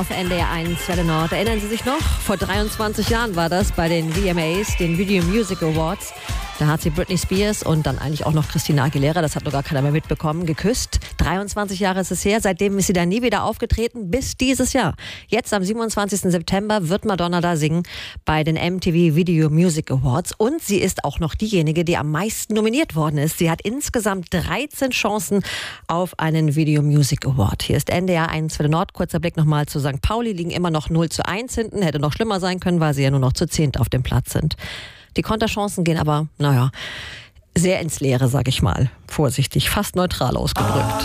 auf NDR 1 Welle Nord. Erinnern Sie sich noch? Vor 23 Jahren war das bei den VMAs, den Video Music Awards. Da hat sie Britney Spears und dann eigentlich auch noch Christina Aguilera, das hat noch gar keiner mehr mitbekommen, geküsst. 23 Jahre ist es her, seitdem ist sie da nie wieder aufgetreten, bis dieses Jahr. Jetzt am 27. September wird Madonna da singen bei den MTV Video Music Awards. Und sie ist auch noch diejenige, die am meisten nominiert worden ist. Sie hat insgesamt 13 Chancen auf einen Video Music Award. Hier ist NDR 1 Welle Nord. Kurzer Blick nochmal zu St. Pauli, liegen immer noch 0:1 hinten. Hätte noch schlimmer sein können, weil sie ja nur noch zu 10 auf dem Platz sind. Die Konterchancen gehen aber, sehr ins Leere, sag ich mal. Vorsichtig, fast neutral ausgedrückt.